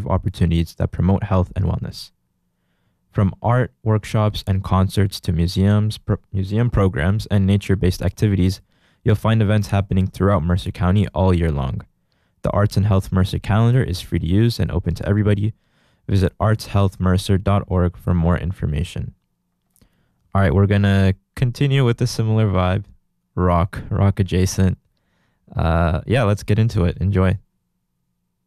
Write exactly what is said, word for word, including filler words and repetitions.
opportunities that promote health and wellness. From art, workshops, and concerts to museums, pro- museum programs, and nature-based activities, you'll find events happening throughout Mercer County all year long. The Arts and Health Mercer calendar is free to use and open to everybody. Visit arts health mercer dot org for more information. All right, we're going to continue with a similar vibe, rock, rock adjacent. Uh, yeah, let's get into it. Enjoy.